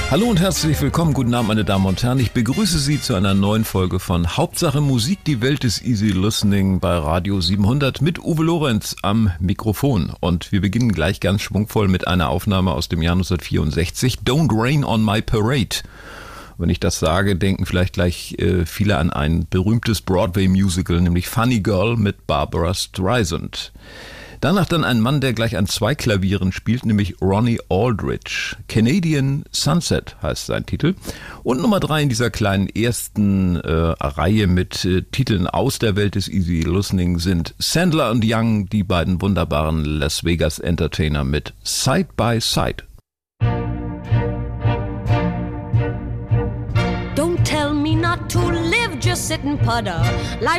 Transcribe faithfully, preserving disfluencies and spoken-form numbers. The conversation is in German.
Hallo und herzlich willkommen, guten Abend meine Damen und Herren. Ich begrüße Sie zu einer neuen Folge von Hauptsache Musik, die Welt ist easy listening bei Radio siebenhundert mit Uwe Lorenz am Mikrofon. Und wir beginnen gleich ganz schwungvoll mit einer Aufnahme aus dem Jahr neunzehnhundertvierundsechzig, Don't Rain on My Parade. Wenn ich das sage, denken vielleicht gleich äh, viele an ein berühmtes Broadway-Musical, nämlich Funny Girl mit Barbra Streisand. Danach dann ein Mann, der gleich an zwei Klavieren spielt, nämlich Ronnie Aldridge. Canadian Sunset heißt sein Titel. Und Nummer drei in dieser kleinen ersten äh, Reihe mit äh, Titeln aus der Welt des Easy Listening sind Sandler und Young, die beiden wunderbaren Las Vegas Entertainer mit Side by Side. Don't tell me not to live, just sit and putter. Life's